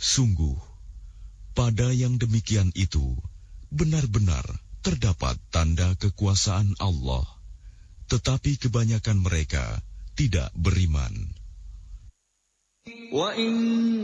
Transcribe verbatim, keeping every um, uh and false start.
Sungguh, pada yang demikian itu benar-benar terdapat tanda kekuasaan Allah, tetapi kebanyakan mereka tidak beriman.